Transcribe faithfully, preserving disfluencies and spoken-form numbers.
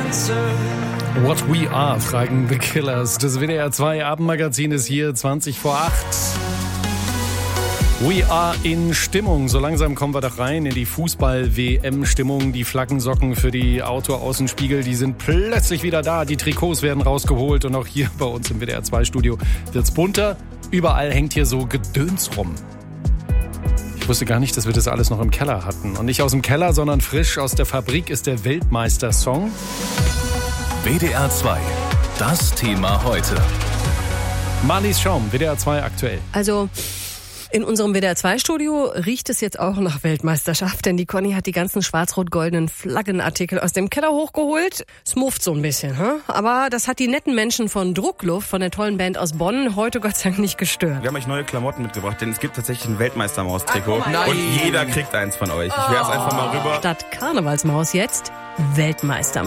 What We Are, fragen The Killers. Das W D R zwei Abendmagazin ist hier, zwanzig vor acht. We are in Stimmung. So langsam kommen wir doch rein in die Fußball-W M-Stimmung. Die Flaggensocken für die Autoaußenspiegel, die sind plötzlich wieder da. Die Trikots werden rausgeholt und auch hier bei uns im W D R zwei Studio wird's bunter. Überall hängt hier so Gedöns rum. Ich wusste gar nicht, dass wir das alles noch im Keller hatten. Und nicht aus dem Keller, sondern frisch aus der Fabrik ist der Weltmeister-Song. W D R zwei, das Thema heute. Marlies Schaum, W D R zwei aktuell. Also in unserem W D R zwei Studio riecht es jetzt auch nach Weltmeisterschaft, denn die Conny hat die ganzen schwarz-rot-goldenen Flaggenartikel aus dem Keller hochgeholt. Es mufft so ein bisschen, hm? Aber das hat die netten Menschen von Druckluft, von der tollen Band aus Bonn, heute Gott sei Dank nicht gestört. Wir haben euch neue Klamotten mitgebracht, denn es gibt tatsächlich ein Weltmeistermaus-Trikot. Ach, und jeder kriegt eins von euch. Ich werf's einfach mal rüber. Statt Karnevalsmaus jetzt Weltmeistermaus.